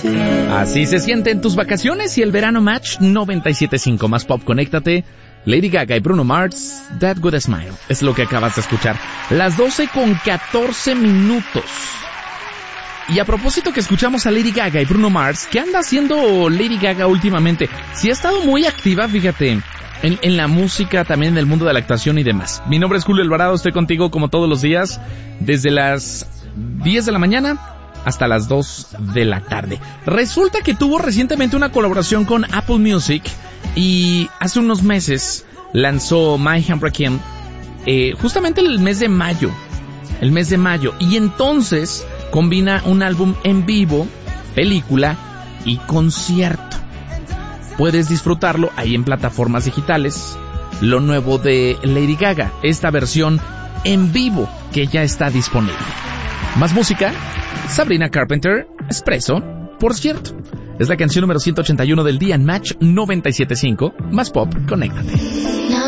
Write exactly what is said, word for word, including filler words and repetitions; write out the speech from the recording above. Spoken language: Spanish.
Así se sienten tus vacaciones y el verano. Match noventa y siete punto cinco más pop, conéctate. Lady Gaga y Bruno Mars, That Good Smile, es lo que acabas de escuchar. Las doce con catorce minutos. Y a propósito que escuchamos a Lady Gaga y Bruno Mars, ¿qué anda haciendo Lady Gaga últimamente? Sí ha estado muy activa, fíjate, en, en la música, también en el mundo de la actuación y demás. Mi nombre es Julio Alvarado, estoy contigo como todos los días, desde las diez de la mañana hasta las dos de la tarde. Resulta que tuvo recientemente una colaboración con Apple Music y hace unos meses lanzó My Handbrake eh, justamente el mes de mayo, el mes de mayo, y entonces combina un álbum en vivo, película y concierto. Puedes disfrutarlo ahí en plataformas digitales. Lo nuevo de Lady Gaga, esta versión en vivo que ya está disponible. Más música, Sabrina Carpenter, Espresso, por cierto. Es la canción número ciento ochenta y uno del día en Match noventa y siete punto cinco, más pop, conéctate.